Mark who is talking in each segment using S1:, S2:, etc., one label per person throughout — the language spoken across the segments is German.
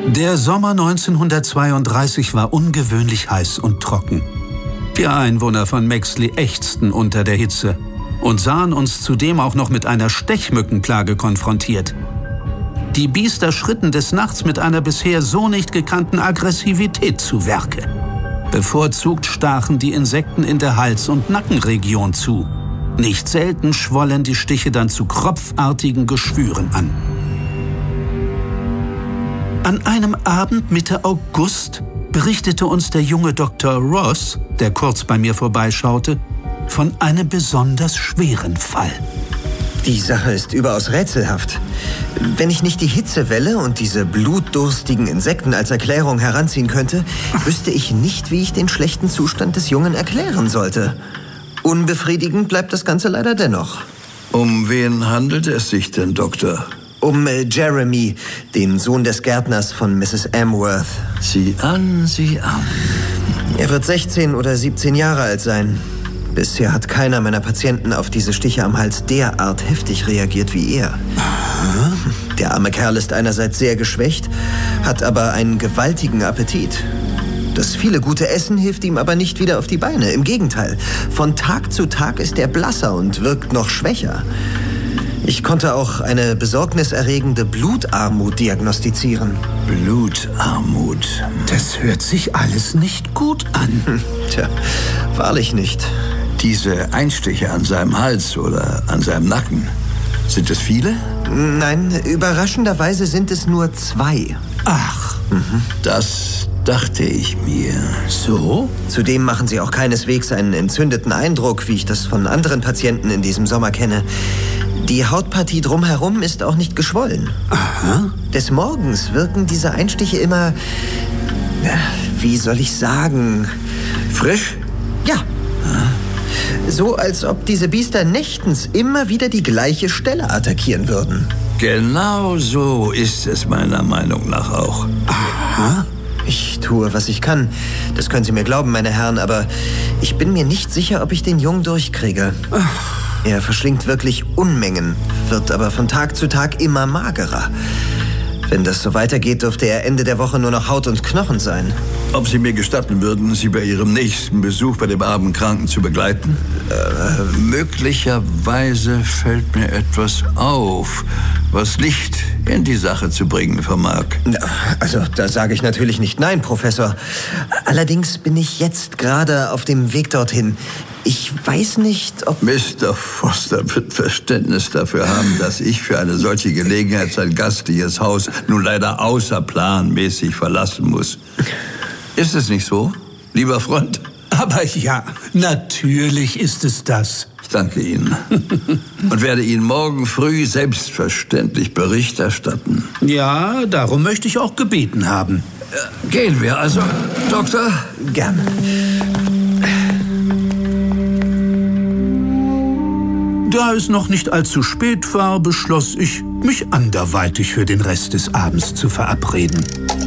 S1: Der Sommer 1932 war ungewöhnlich heiß und trocken. Wir Einwohner von Mexley ächzten unter der Hitze und sahen uns zudem auch noch mit einer Stechmückenplage konfrontiert. Die Biester schritten des Nachts mit einer bisher so nicht gekannten Aggressivität zu Werke. Bevorzugt stachen die Insekten in der Hals- und Nackenregion zu. Nicht selten schwollen die Stiche dann zu kropfartigen Geschwüren an. An einem Abend Mitte August berichtete uns der junge Dr. Ross, der kurz bei mir vorbeischaute, von einem besonders schweren Fall.
S2: Die Sache ist überaus rätselhaft. Wenn ich nicht die Hitzewelle und diese blutdurstigen Insekten als Erklärung heranziehen könnte, wüsste ich nicht, wie ich den schlechten Zustand des Jungen erklären sollte. Unbefriedigend bleibt das Ganze leider dennoch.
S3: Um wen handelt es sich denn, Doktor?
S2: Um Jeremy, den Sohn des Gärtners von Mrs. Amworth.
S3: Sieh an, sieh an.
S2: Er wird 16 oder 17 Jahre alt sein. Bisher hat keiner meiner Patienten auf diese Stiche am Hals derart heftig reagiert wie er.
S1: Aha.
S2: Der arme Kerl ist einerseits sehr geschwächt, hat aber einen gewaltigen Appetit. Das viele gute Essen hilft ihm aber nicht wieder auf die Beine. Im Gegenteil, von Tag zu Tag ist er blasser und wirkt noch schwächer. Ich konnte auch eine besorgniserregende Blutarmut diagnostizieren.
S3: Blutarmut?
S1: Das hört sich alles nicht gut an.
S2: Tja, wahrlich nicht.
S3: Diese Einstiche an seinem Hals oder an seinem Nacken, sind es viele?
S2: Nein, überraschenderweise sind es nur 2.
S1: Ach.
S3: Das dachte ich mir.
S1: So?
S2: Zudem machen sie auch keineswegs einen entzündeten Eindruck, wie ich das von anderen Patienten in diesem Sommer kenne. Die Hautpartie drumherum ist auch nicht geschwollen.
S1: Aha.
S2: Des Morgens wirken diese Einstiche immer, wie soll ich sagen,
S3: Frisch?
S2: ja. So, als ob diese Biester nächtens immer wieder die gleiche Stelle attackieren würden.
S3: Genau so ist es meiner Meinung nach auch.
S1: Aha.
S2: Ich tue, was ich kann. Das können Sie mir glauben, meine Herren, aber ich bin mir nicht sicher, ob ich den Jungen durchkriege. Er verschlingt wirklich Unmengen, wird aber von Tag zu Tag immer magerer. Wenn das so weitergeht, dürfte er Ende der Woche nur noch Haut und Knochen sein.
S3: Ob Sie mir gestatten würden, Sie bei Ihrem nächsten Besuch bei dem armen Kranken zu begleiten? Möglicherweise fällt mir etwas auf, was Licht in die Sache zu bringen vermag.
S2: Also, da sage ich natürlich nicht nein, Professor. Allerdings bin ich jetzt gerade auf dem Weg dorthin. Ich weiß nicht, ob...
S3: Mr. Foster wird Verständnis dafür haben, dass ich für eine solche Gelegenheit sein gastliches Haus nun leider außerplanmäßig verlassen muss. Ist es nicht so, lieber Freund?
S1: Aber ja, natürlich ist es das.
S3: Ich danke Ihnen und werde Ihnen morgen früh selbstverständlich Bericht erstatten.
S1: Ja, darum möchte ich auch gebeten haben.
S3: Gehen wir also, Doktor?
S2: Gerne.
S1: Da es noch nicht allzu spät war, beschloss ich, mich anderweitig für den Rest des Abends zu verabreden.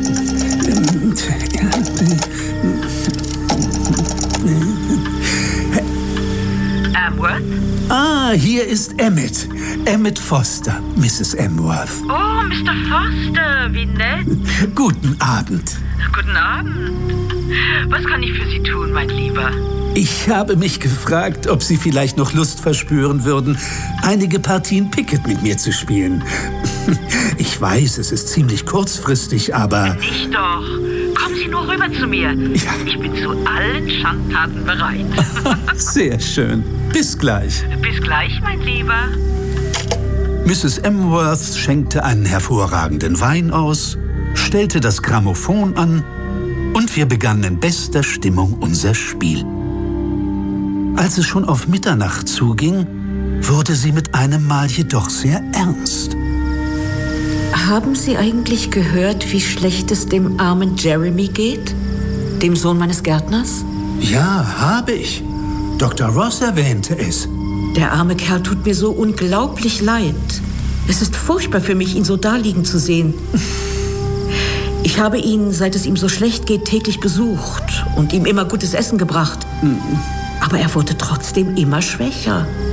S4: Amworth?
S1: Ah, hier ist Emmett. Emmett Foster, Mrs. Amworth.
S4: Oh, Mr. Foster, wie nett.
S1: Guten Abend.
S4: Guten Abend. Was kann ich für Sie tun, mein Lieber?
S1: Ich habe mich gefragt, ob Sie vielleicht noch Lust verspüren würden, einige Partien Picket mit mir zu spielen. Ich weiß, es ist ziemlich kurzfristig, aber...
S4: Ich doch. Kommen Sie nur rüber zu mir.
S1: Ja.
S4: Ich bin zu allen Schandtaten bereit.
S1: Sehr schön. Bis gleich.
S4: Bis gleich, mein Lieber.
S1: Mrs. Amworth schenkte einen hervorragenden Wein aus, stellte das Grammophon an und wir begannen in bester Stimmung unser Spiel. Als es schon auf Mitternacht zuging, wurde sie mit einem Mal jedoch sehr ernst.
S5: Haben Sie eigentlich gehört, wie schlecht es dem armen Jeremy geht? Dem Sohn meines Gärtners?
S1: Ja, habe ich. Dr. Ross erwähnte es.
S5: Der arme Kerl tut mir so unglaublich leid. Es ist furchtbar für mich, ihn so daliegen zu sehen. Ich habe ihn, seit es ihm so schlecht geht, täglich besucht und ihm immer gutes Essen gebracht. Aber er wurde trotzdem immer schwächer.